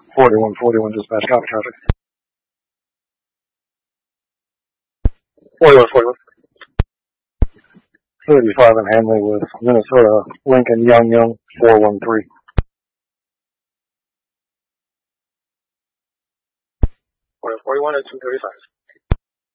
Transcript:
4141 dispatch, copy traffic. 4141. 35 in Hanley with Minnesota Lincoln Young 413. 41 at 235.